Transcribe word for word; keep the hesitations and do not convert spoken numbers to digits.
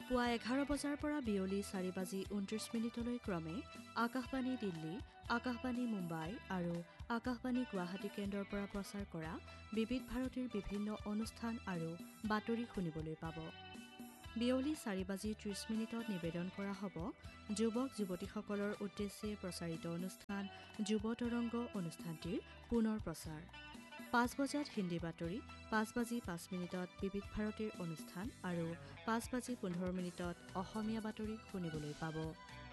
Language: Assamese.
পুৱা এঘাৰ বজাৰ পৰা বিয়লি চাৰি বাজি ঊনত্ৰিশ মিনিটলৈ ক্ৰমে আকাশবাণী দিল্লী, আকাশবাণী মুম্বাই আৰু আকাশবাণী গুৱাহাটী কেন্দ্ৰৰ পৰা প্ৰচাৰ কৰা বিবিধ ভাৰতীৰ বিভিন্ন অনুষ্ঠান আৰু বাতৰি শুনিবলৈ পাব। বিয়লি চাৰি বাজি ত্ৰিশ মিনিটত নিবেদন কৰা হ'ব যুৱক যুৱতীসকলৰ উদ্দেশ্যে প্ৰচাৰিত অনুষ্ঠান যুৱ তৰংগ অনুষ্ঠানটিৰ পুনৰ প্ৰচাৰ। পাঁচ বজাত হিন্দী বাতৰি, পাঁচ বাজি পাঁচ মিনিটত বিবিধ ভাৰতীৰ অনুষ্ঠান আৰু পাঁচ বাজি পোন্ধৰ মিনিটত অসমীয়া বাতৰি শুনিবলৈ পাব।